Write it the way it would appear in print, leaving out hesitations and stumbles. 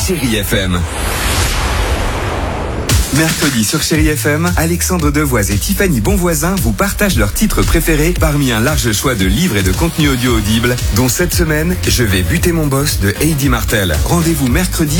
Chérie FM. Mercredi sur Chérie FM, Alexandre Devoise et Tiffany Bonvoisin vous partagent leurs titres préférés parmi un large choix de livres et de contenus audio audibles, dont cette semaine, Je vais buter mon boss de Heidi Martel. Rendez-vous mercredi